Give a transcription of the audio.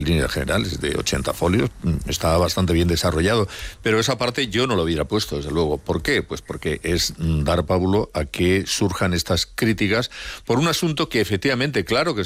líneas generales de 80 folios, está bastante bien desarrollado, pero esa parte yo no lo hubiera puesto, desde luego. ¿Por qué? Pues porque es dar pábulo a que surjan estas críticas por un asunto que efectivamente, claro que